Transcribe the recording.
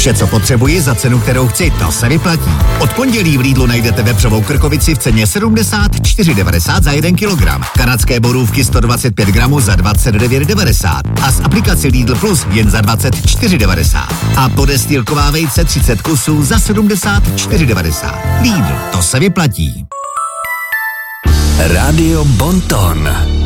Vše, co potřebuji za cenu, kterou chci, to se vyplatí. Od pondělí v Lidlu najdete vepřovou krkovici v ceně 74,90 za 1 kilogram. Kanadské borůvky 125 gramů za 29,90 a z aplikaci Lidl Plus jen za 24,90. A podestýlková vejce 30 kusů za 74,90. Lidl, to se vyplatí. Rádio Bonton.